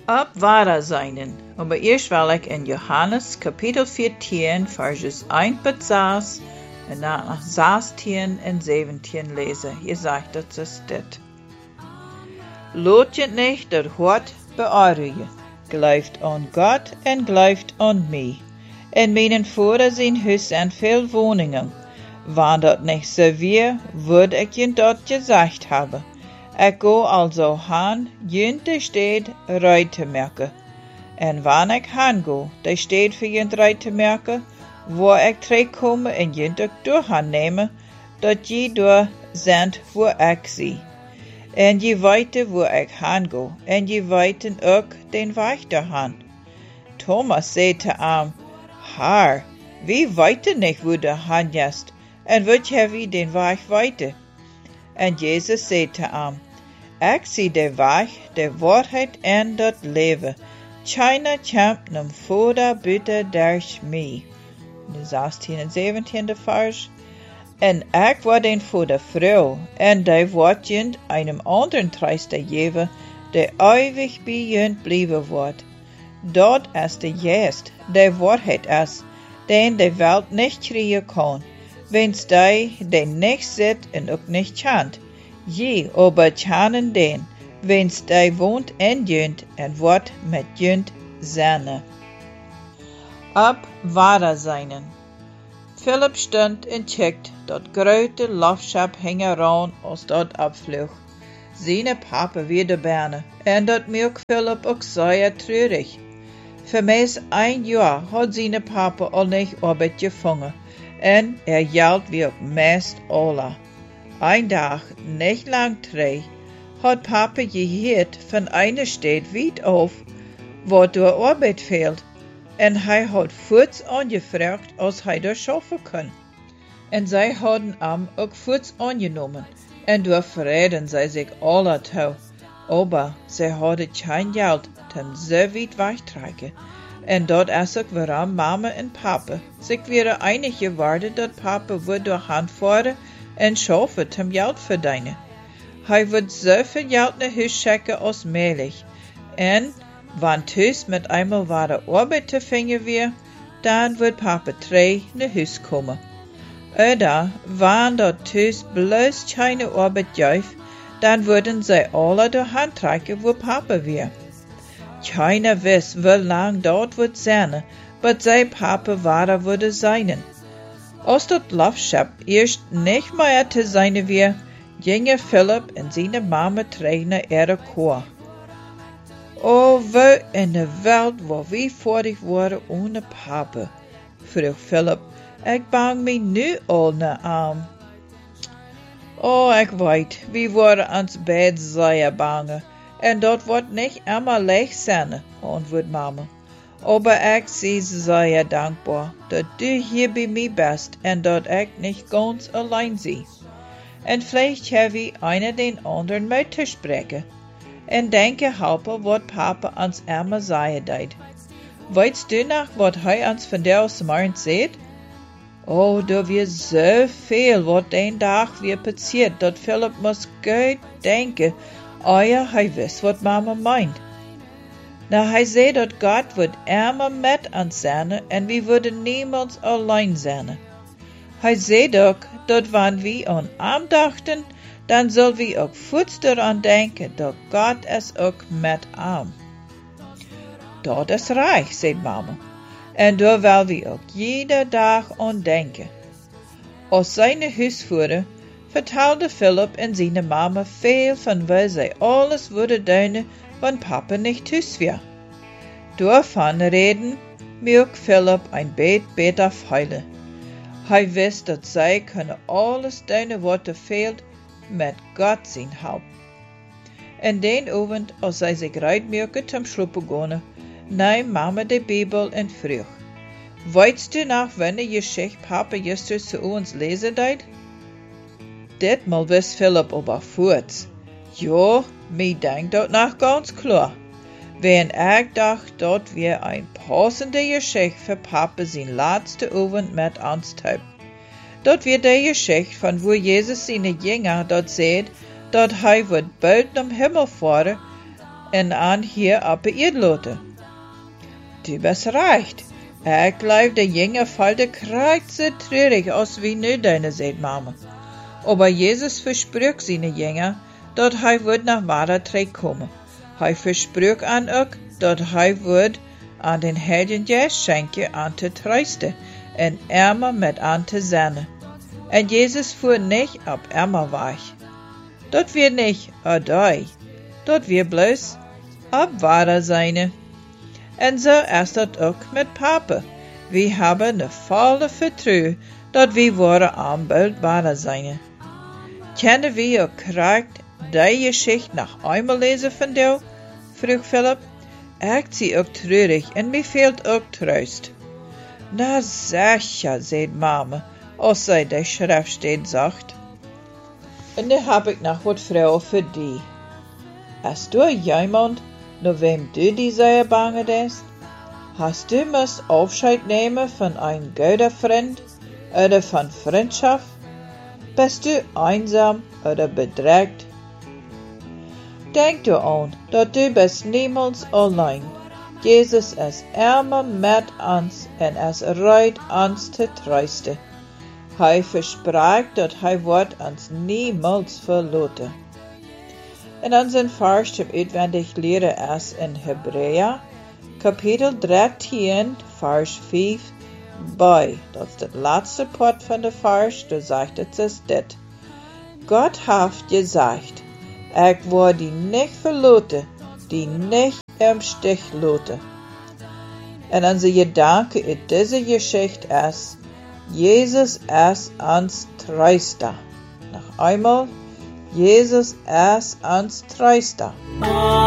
Op wahrer seinen, aber eerst wil ik in Johannes kapitel 14, verses 1 tot 6 en daarna 16 en 17 lezen. Hier zegt het is dit. Laat je niet dat hart beäuren. Gelooft aan God en gelooft aan mij. En mijn Vader zijn huis en veel woningen. Wanneer dat niet zo wäre, würde ik je dat gezegd hebben. Ik go also han, jent de stad rui te merken. En wanneer ik han go, de stad voor jent rui te merken, waar ik terugkomen en jent ook door han nemen, dat je door zendt waar ik zie. En je weet waar ik han go, en je weet ook den weg daarhan. Thomas zei te hem, Haar, wie weten niet waar de han jest, en wat heb je den weg weten? En Jezus zei te hem, ik zie de weg, de waarheid en dat leven. Keiner komt nem Vader buiten durch mij. De 16 en 17 vers. En ik word een Vader vrouw, en die wordt jent einem anderen Treister geven, de eeuwig bij jent blijven wordt. Dat is de geest, de waarheid is, den de wereld niet krijgen kan, wens die niet zit en ook niet kent. Je aber kennen den, wens die woont in jent en wordt met jent zijne. Op wahrer seinen. Philip stond en checkt, dat grote lofschap hing eraan als dat abvloog. Zijn papa weer berne, en dat maakt Philip ook zeer treurig. Voor meest 1 jaar had zijn papa al niet arbeid gevangen, en geld wie ook meest alle. Een dag, niet lang terug, had papa gehoord van een stad weit af, waar door arbeid fehlt, en hij had voorts aangevraagd als hij daar schaffen kon. En zij hadden hem ook voorts aangenomen, en door vreden zij zich alle toe, aber zij hadden geen geld ten zo weit wegtrekken. En dat is ook waarom mama en papa zich weer einig geworden dat papa wordt door hand voeren en schaffen ten geld verdienen. Hij wordt zoveel geld naar huis schikken als mogelijk. En wanneer thuis met eenmaal ware arbeid te vinden weer, dan wordt papa terug naar huis komen. Oder wanneer dat thuis bloos geen arbeid geeft, dan worden zij alle door hand trekken voor papa weer. Keiner wist hoe lang dat wordt zijn, wat zij papa ware worden zijn. Als dat lofschap eerst niet meer te zijn weer, gingen Philip en zijn mama terug naar ihre koor. Oh, wo in de wereld waar we vorig worden ohne papa? Vroeg Philip, ik bang me nu al naar aan. Oh, ik weet, we worden ons beid zeer bange, en dat wordt niet immer leicht zijn, antwoordt mama. Aber ik zie zeer dankbaar, dat du hier bij mij bist, en dat ik niet ganz allein zie. En vielleicht heb we einer den anderen mee te spreken. En denke helpen wat papa ons immer zeggen deed. Weißt du nog wat hij ons vandaag morgens zegt? Oh, er weer zoveel wat den dag weer passiert, dat Philip moest goed denken, ja, hij wist wat mama meint. Nou, hij zei dat God wordt immer met ons zijn en we worden niemals alleen zijn. Hij zei ook dat wanneer we aan hem dachten, dan zullen we ook voets eraan denken dat God is ook met hem. Dat is reich, zei mama. En daar wil we ook jede dag aan denken. Als zijn huisvoerder vertelde Philip en zijn mama veel van waar zij alles worden doen, wanneer papa niet thuis was. Daarvan reden maakt Philip een beetje beter feilen. Hij wist dat zij kunnen alles doen wat er veelt, met God zijn hulp. En den avond, als zij zich uitmaken zum Schluppen gaan, nam mama de Bibel en vroeg, weißt du nog wanneer je zegt papa gisteren zu ons lezen deed? Ditmaal wist Philip aber voorts. Ja, mij denkt dat nog ganz klar. Wenn ik dacht dat wir een passende Geschichte für papa zijn laatste avond met ons hebben. Dat wir de Geschichte van wo Jezus zijn Jünger dat zegt, dat hij wordt buiten am Himmel varen en aan hier op het loten. Du bist recht. Ik geloof, de jongen valt de krijgt zo treurig als wie nu deine zegt, Mama. Aber Jesus versprach seine Jünger, dat hij wordt nach Wadertreek komen. Hij versprach aan ook, dat hij wordt aan den Heiligen Geest schenken aan te trösten en armer met aan te zenden. En Jesus fuhr nicht op armer weg. Dat wir nicht adai, dat wir bloß op Wader seine. En zo is dat ook met Papa. We hebben de volle vertrouwen dat we worden aanbeld Wader seine. Kennen we ook krijgt die Geschichte nog einmal lezen van jou? Vroeg Philip. Ik zie ook treurig en me fehlt ook troost. Na sicher, zei Mama, als zij de Schrift steht sagt. En nu heb ik nog wat vragen voor die. Hast du jemand, naar wem du die sehr bange bist? Hast du müsst Aufscheid nehmen von ein guter Freund oder von Freundschaft? Bist du einsam oder bedrängt? Denk du an, dat du bist niemals allein. Jesus is immer met ons en is reit ons te trösten. Hij verspracht dat hij wordt ons niemals verlaten. En onze vers zum uitwendig leren is in Hebräer, Kapitel 13, vers 5 bij. Dat is het laatste part van de vers, da zegt het is dit. Gott heeft gezegd, ik word die nicht verlaten, die nicht im Stich laten. En onze gedanke in deze Geschichte is, Jesus is ons tröster. Noch einmal, Jesus is ons tröster.